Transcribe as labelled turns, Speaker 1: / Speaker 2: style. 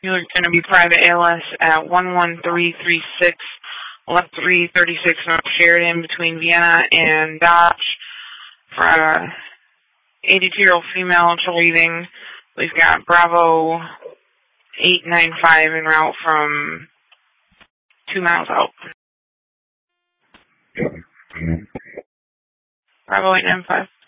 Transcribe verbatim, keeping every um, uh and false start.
Speaker 1: You're going to be private A L S at one one three three six, left three thirty-six North Sheridan between Vienna and Dodge for a eighty-two-year-old female leaving. We've got Bravo eight nine five en route from two miles out. Bravo eight nine five.